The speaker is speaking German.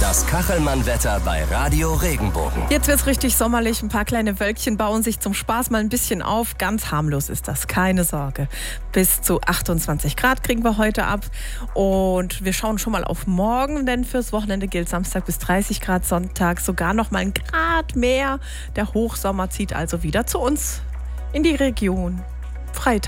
Das Kachelmann-Wetter bei Radio Regenbogen. Jetzt wird's richtig sommerlich. Ein paar kleine Wölkchen bauen sich zum Spaß mal ein bisschen auf. Ganz harmlos ist das, keine Sorge. Bis zu 28 Grad kriegen wir heute ab. Und wir schauen schon mal auf morgen, denn fürs Wochenende gilt Samstag bis 30 Grad, Sonntag sogar noch mal ein Grad mehr. Der Hochsommer zieht also wieder zu uns in die Region. Freitag.